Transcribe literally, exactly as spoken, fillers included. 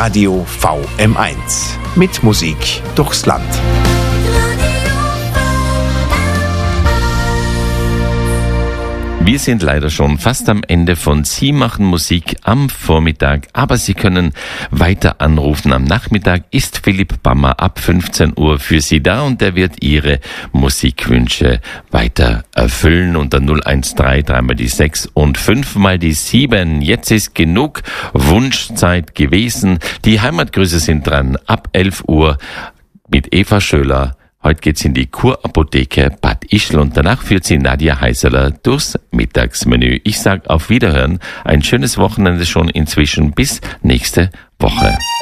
Radio V M eins. Mit Musik durchs Land. Wir sind leider schon fast am Ende von Sie machen Musik am Vormittag, aber Sie können weiter anrufen. Am Nachmittag ist Philipp Bammer ab fünfzehn Uhr für Sie da und er wird Ihre Musikwünsche weiter erfüllen unter null eins drei, dreimal die sechs und fünfmal die sieben. Jetzt ist genug Wunschzeit gewesen. Die Heimatgrüße sind dran ab elf Uhr mit Eva Schöler. Heute geht's in die Kurapotheke Bad Ischl und danach führt sie Nadja Heiseler durchs Mittagsmenü. Ich sag auf Wiederhören, ein schönes Wochenende schon inzwischen bis nächste Woche.